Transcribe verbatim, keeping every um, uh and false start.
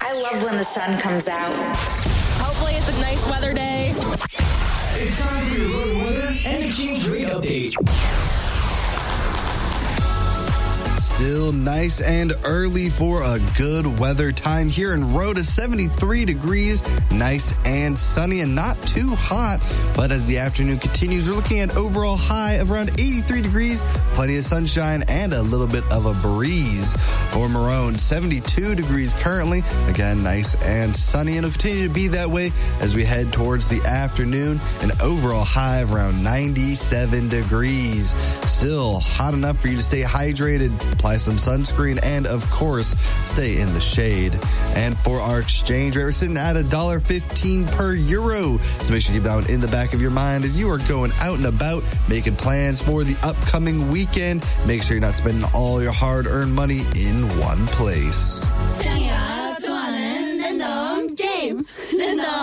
I love when the sun comes out. Hopefully it's a nice weather day. It's time for your road weather and exchange rate update. Still nice and early for a good weather time here in Rota. seventy-three degrees, nice and sunny and not too hot. But as the afternoon continues, we're looking at overall high of around eighty-three degrees, plenty of sunshine and a little bit of a breeze. For Marone, seventy-two degrees currently. Again, nice and sunny, and it'll continue to be that way as we head towards the afternoon. An overall high of around ninety-seven degrees. Still hot enough for you to stay hydrated, apply some sunscreen, and of course, stay in the shade. And for our exchange rate, we're sitting at one dollar fifteen per euro. So make sure you keep that one in the back of your mind as you are going out and about, making plans for the upcoming weekend. Make sure you're not spending all your hard-earned money in one place. 태양이야 좋아하는 랜덤 게임 랜덤